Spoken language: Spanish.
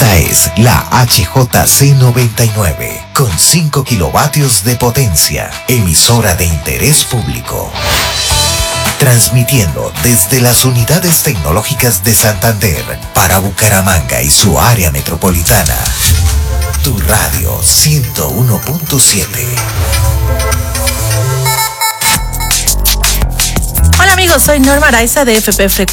Esta es la HJC99 con 5 kilovatios de potencia, emisora de interés público. Transmitiendo desde las unidades tecnológicas de Santander para Bucaramanga y su área metropolitana. Tu radio 101.7. Hola amigos, soy Norma Araiza de FP Frecuencia.